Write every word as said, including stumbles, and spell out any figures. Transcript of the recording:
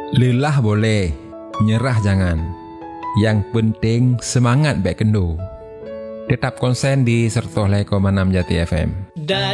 Lelah boleh, nyerah jangan. Yang penting semangat baik kendo. Tetap konsen di Sertoh Lai Koma enam Jati F M.